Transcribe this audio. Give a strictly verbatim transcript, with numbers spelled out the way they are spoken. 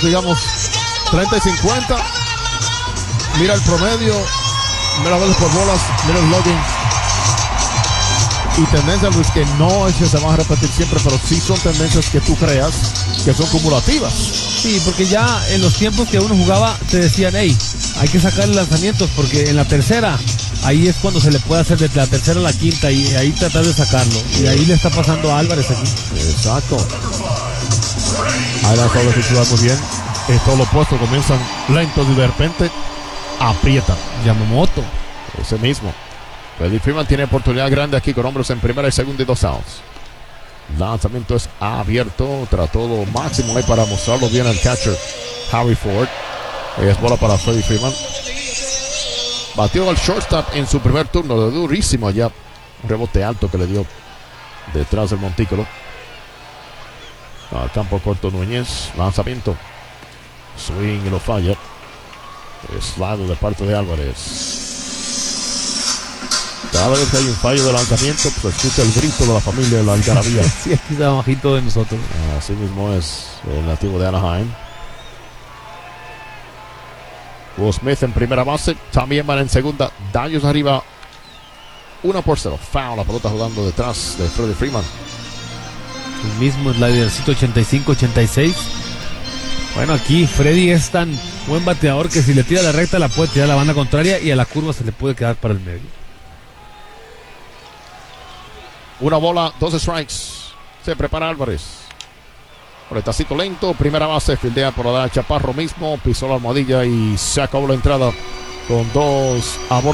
digamos, treinta y cincuenta. Mira el promedio, mira goles por bolas, mira el logging. Y tendencias, Luis, que no es que se van a repetir siempre, pero sí son tendencias que tú creas que son cumulativas. Sí, porque ya en los tiempos que uno jugaba te decían, hey, hay que sacarle lanzamientos porque en la tercera, ahí es cuando se le puede hacer desde la tercera a la quinta y ahí tratar de sacarlo. Y ahí le está pasando a Álvarez aquí. Exacto. Ahí la sabe ejecutar muy bien. Es todo lo opuesto, comienzan lentos y de repente aprietan. Yamamoto. Ese mismo. Freddie Freeman tiene oportunidad grande aquí con hombres en primera y segunda y dos outs. Lanzamiento es abierto. Trató lo máximo ahí para mostrarlo bien al catcher Harry Ford. Es bola para Freddie Freeman. Batió al shortstop en su primer turno. De durísimo allá. Un rebote alto que le dio detrás del montículo. Al campo corto Núñez. Lanzamiento. Swing y lo falla. Slide de parte de Álvarez. Cada vez que hay un fallo de lanzamiento, pues escucha el grito de la familia de la algarabía. Sí, aquí está bajito de nosotros. Así mismo es el nativo de Anaheim. Will Smith en primera base. También van en segunda. Daños arriba. Una por cero. Foul. La pelota jugando detrás de Freddie Freeman. El mismo slidercito ochenta y cinco ochenta y seis. Bueno, aquí Freddy es tan buen bateador que si le tira la recta la puede tirar a la banda contraria y a la curva se le puede quedar para el medio. Una bola, dos strikes. Se prepara Álvarez. Retacito lento, primera base, fildea por la Chaparro mismo, pisó la almohadilla y se acabó la entrada con dos a bordo.